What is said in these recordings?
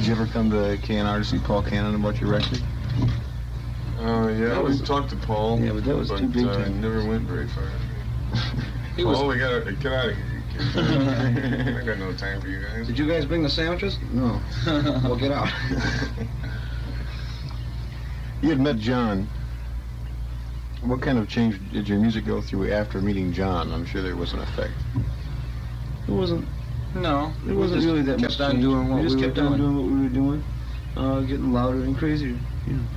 Did you ever come to KNR to see Paul Cannon about your record? Yeah, we talked to Paul. Yeah, but that was too big time. Never went very far. We gotta get out of here. I got no time for you guys. Did you guys bring the sandwiches? No. Well, get out. You had met John. What kind of change did your music go through after meeting John? I'm sure there was an effect. It wasn't. No, It wasn't really that much. Kept on doing what we just were kept on doing. doing what we were doing, getting louder and crazier. You know.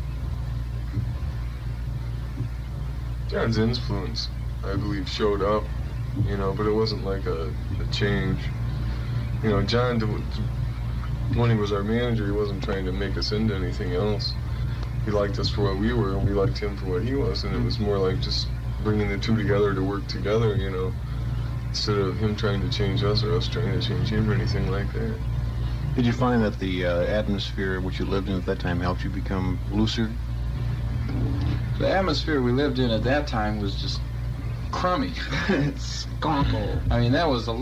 John's influence, I believe, showed up, but it wasn't like a change. John, when he was our manager, he wasn't trying to make us into anything else. He liked us for what we were, and we liked him for what he was, and it was more like just bringing the two together to work together, instead of him trying to change us or us trying to change him or anything like that. Did you find that the atmosphere which you lived in at that time helped you become looser? The atmosphere we lived in at that time was just crummy. Skonko. I mean, that was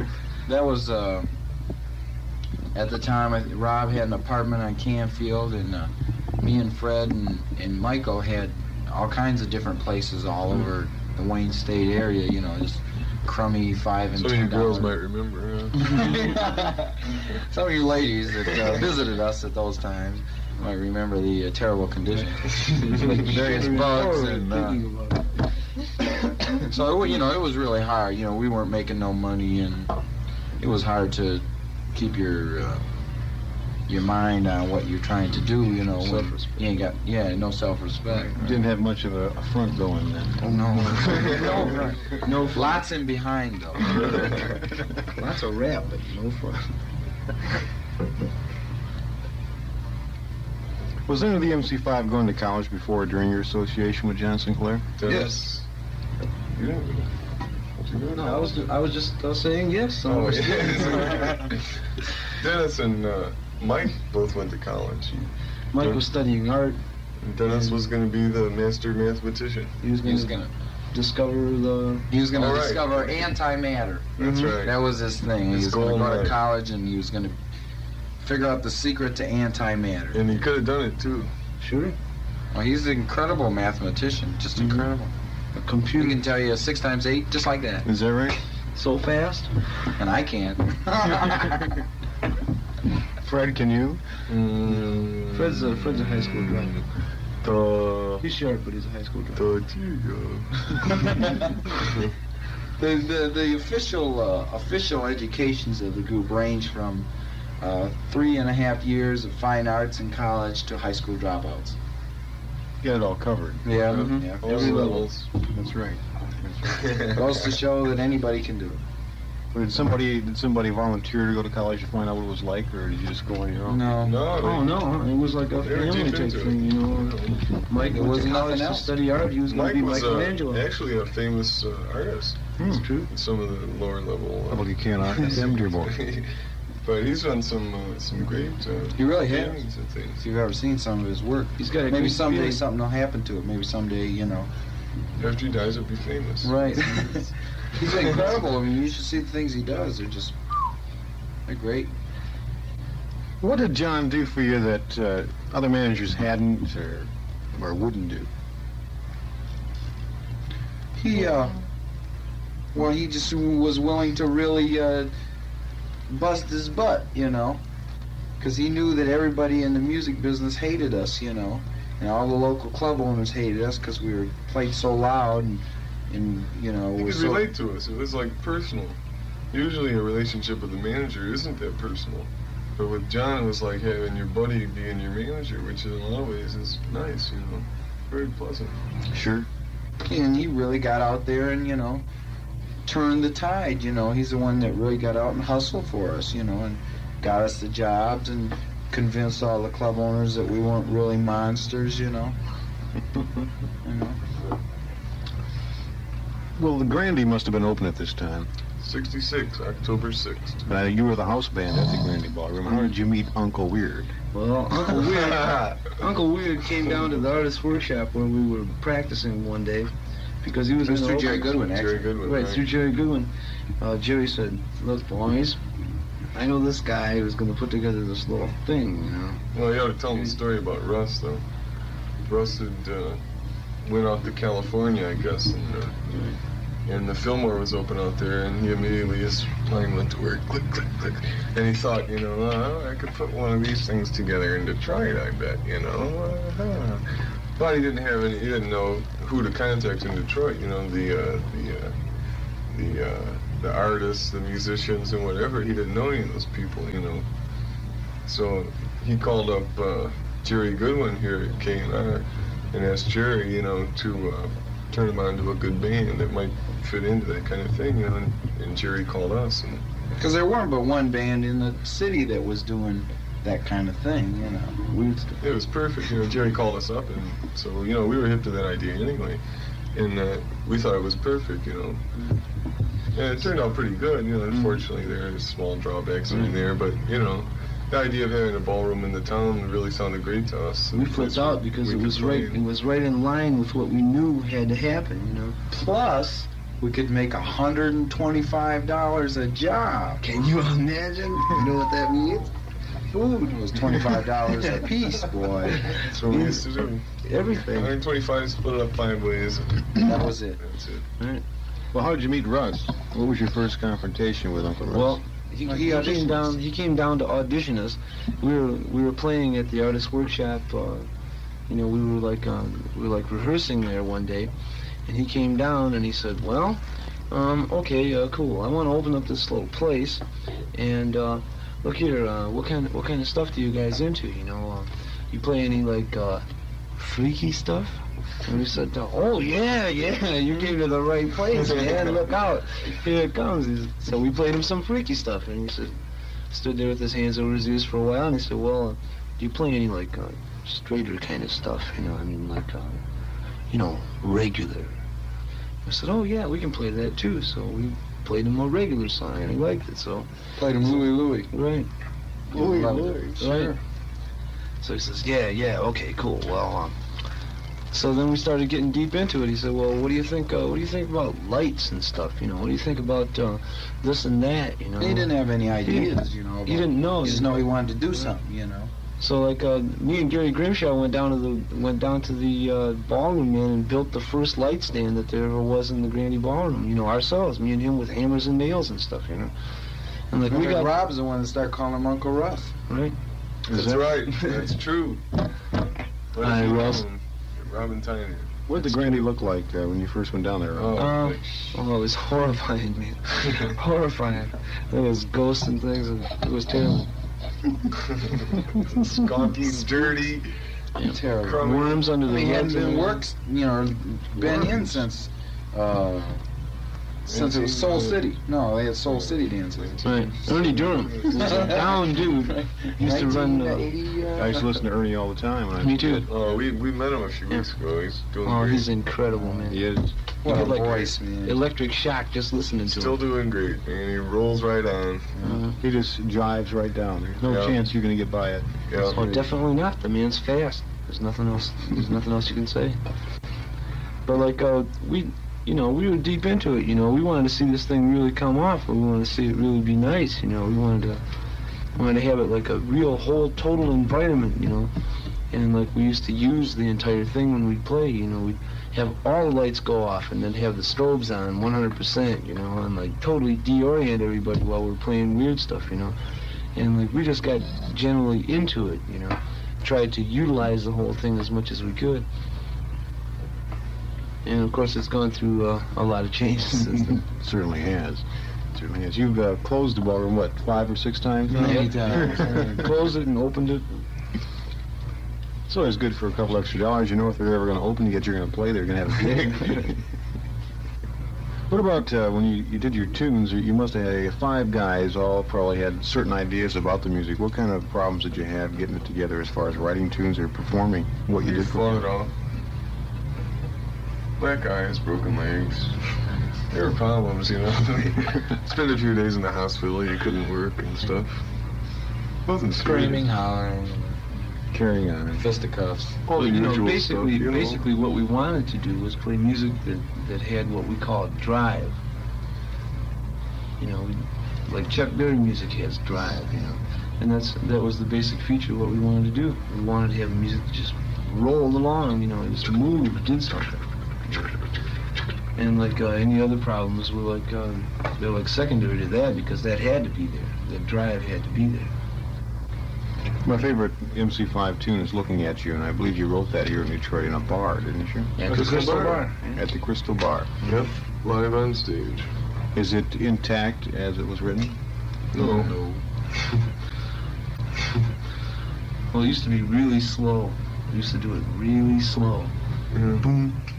at the time, Rob had an apartment on Canfield, and me and Fred and Michael had all kinds of different places all over the Wayne State area, just crummy $5 and $10. Some of you girls might remember, Some of you ladies that visited us at those times might remember the terrible conditions. Various bugs and so it was really hard. We weren't making no money, and it was hard to keep your mind on what you're trying to do. When you ain't got no self-respect. You didn't have much of a front going then. Oh no, no, lots in behind though. Lots of rap, but no fun. Was any of the MC5 going to college before or during your association with John Sinclair? Yes. Yeah. No, I was just saying yes. Oh, yeah. Dennis and Mike both went to college. Mike was studying art. And Dennis was going to be the master mathematician. He was going to discover discover antimatter. That's right. That was his thing. He was going to go to college, and he was going to figure out the secret to antimatter. And he could have done it too. Sure. Well, he's an incredible mathematician. Just incredible. A computer. He can tell you 6 times 8 just like that. Is that right? So fast. And I can't. Fred, can you? Fred's a high school dropout. He's sharp, but he's a high school dropout. The official educations of the group range from 3.5 years of fine arts in college to high school dropouts. You got it all covered. Yeah, All levels. That's right. Goes to show that anybody can do it. Did somebody volunteer to go to college to find out what it was like, or did you just go on your own? No. Oh no, it was like a family type thing, Mike went to college to study art. He was going to be Michelangelo. Actually a famous artist. That's true. In some of the lower level. How about you can't them, dear boy? But he's done some great. He really has. paintings and things. If you've ever seen some of his work, He's got a maybe good someday feeling. something will happen to it. Maybe someday, After he dies, he'll be famous. Right. He's incredible. I mean, you should see the things he does. They're great. What did John do for you that other managers hadn't or wouldn't do? He, he just was willing to really bust his butt, because he knew that everybody in the music business hated us, and all the local club owners hated us because we were played so loud and He could relate to us. It was like personal. Usually a relationship with the manager isn't that personal. But with John, it was like having your buddy being your manager, which in a lot of ways is nice, very pleasant. Sure. And he really got out there and, turned the tide, He's the one that really got out and hustled for us, and got us the jobs and convinced all the club owners that we weren't really monsters, Well, the Grandy must have been open at this time. 66, October 6th. You were the house band at the Grandy Ballroom. How did you meet Uncle Weird? Well, Uncle Weird came down to the artist workshop when we were practicing one day because he was through Jerry Goodwin, actually. Jerry Goodwin, Right, through Jerry Goodwin. Jerry said, "Look, boys, I know this guy who's going to put together this little thing, you know. Well, you ought to tell him the story about Russ, though. Russ had went out to California, I guess, and the Fillmore was open out there, and he immediately, his mind went to work, click, click, click, and he thought, you know, I could put one of these things together in Detroit, I bet, you know. But he didn't know who to contact in Detroit, you know, the artists, the musicians, and whatever. He didn't know any of those people, you know. So he called up Jerry Goodwin here at K&R and asked Jerry, you know, to turn him on to a good band that might fit into that kind of thing, you know. And Jerry called us. Because there weren't but one band in the city that was doing that kind of thing, you know. Weird stuff. It was perfect, you know. Jerry called us up, and so, you know, we were hip to that idea anyway. And we thought it was perfect, you know. And it turned out pretty good, you know. Unfortunately, there are small drawbacks in there, but, you know, the idea of having a ballroom in the town really sounded great to us. We flipped out because it was right in line with what we knew had to happen, you know. Plus, we could make $125 a job. Can you imagine? You know what that means? Food was $25 a piece, boy. That's what we used to do. Everything. 125, split it up 5 ways. That was it. That's it. Right. Well, how did you meet Russ? What was your first confrontation with Uncle Russ? Well, he came down. He came down to audition us. We were playing at the Artist Workshop. You know, we were like rehearsing there one day, and he came down and he said, "Well, okay, cool. I want to open up this little place, and look here. What kind of stuff do you guys into? You know, you play any like freaky stuff?" And we said, "Oh yeah, you came to the right place, man. Look out, here it comes." So we played him some freaky stuff, and he said, stood there with his hands over his ears for a while, and he said, "Well, do you play any like straighter kind of stuff? You know, I mean like, you know, regular?" I said, "Oh yeah, we can play that too." So we played him a regular song, and he liked it. So Played him Louie. right, Louie, right. So he says, "Yeah, okay, cool. Well." So then we started getting deep into it. He said, "Well, what do you think? What do you think about lights and stuff? You know, what do you think about this and that? You know." He didn't have any ideas, you know. He didn't know. He just know he wanted to do something, you know. So like me and Gary Grimshaw went down to the ballroom, man, and built the first light stand that there ever was in the Grandy Ballroom. You know, ourselves, me and him with hammers and nails and stuff. You know, and like we got Rob's the one that started calling him Uncle Russ. Right. That's right. That's true. Hi, Russ. Robin Tyner. What did the Grandy look like when you first went down there? Oh, it was horrifying, man. Horrifying. There was ghosts and things, and it was terrible. Skunky, dirty, Terrible. crummy. Worms under the He hadn't rugs. been works, you know, been in since it was Soul City. No, they had Soul City dancing. Right. Ernie Durham. He was a down dude. He used to run. I used to listen to Ernie all the time. When I was Me a too. kid. Oh, we met him a few weeks ago. He's doing Oh, great. he's incredible, man. He is. What a He had, like, voice, man. Electric shock just listening to Still him. doing great, and he rolls right on. He just jives right down. There's no Yeah. chance you're going to get by it. Yeah. Oh, definitely not. The man's fast. There's nothing else. There's nothing else you can say. But like we were deep into it. You know, we wanted to see this thing really come off. We wanted to see it really be nice. You know, we wanted to have it like a real whole total environment. You know, and like we used to use the entire thing when we'd play. You know, we'd have all the lights go off and then have the strobes on 100%. You know, and like totally deorient everybody while we're playing weird stuff. You know, and like we just got generally into it. You know, tried to utilize the whole thing as much as we could. And of course, it's gone through a lot of changes since then. Certainly has. Certainly has. You've closed the ballroom, what, 5 or 6 times now? Many times. Closed it and opened it. It's always good for a couple extra dollars. You know if they're ever going to open, yet you're going to play, they're going to have a gig. What about when you did your tunes? You must have had 5 guys, all probably had certain ideas about the music. What kind of problems did you have getting it together as far as writing tunes or performing what you We did fought it for? all. Black eyes, broken legs. There were problems, you know. Spent a few days in the hospital. You couldn't work and stuff. Wasn't Screaming, hollering, Carrying on. fisticuffs. All the You know, usual basically, stuff, you know. basically, what we wanted to do was play music that had what we call drive. You know, like Chuck Berry music has drive, you know, and that was the basic feature of what we wanted to do. We wanted to have music that just rolled along, you know, just moved, did something. And like any other problems were like they're like secondary to that, because that had to be there. That drive had to be there. My favorite MC5 tune is Looking at You, and I believe you wrote that here in Detroit in a bar, didn't you? At the Crystal Bar. At the Crystal Bar. Yep, live on stage. Is it intact as it was written? No. Well, it used to be really slow. We used to do it really slow. Yeah. Boom,